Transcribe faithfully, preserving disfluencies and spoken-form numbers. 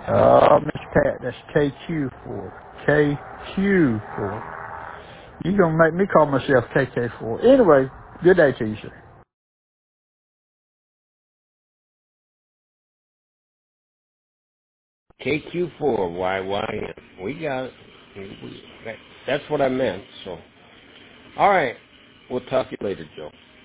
Uh, Mister Pat, that's K Q four. K Q four. You gonna make me call myself K K four. Anyway, good day to you, sir. K Q four Y Y N. We got it. We, that, that's what I meant. So, all right. We'll talk to you later, Joe.